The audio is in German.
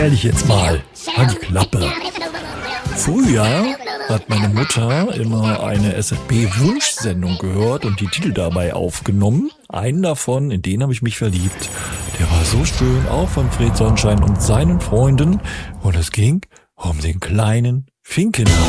ehrlich jetzt mal. Halt die Klappe. Früher hat meine Mutter immer eine SFB-Wunschsendung gehört und die Titel dabei aufgenommen. Einen davon, in den habe ich mich verliebt. Der war so schön, auch von Fred Sonnenschein und seinen Freunden. Und es ging um den kleinen Finkenhase.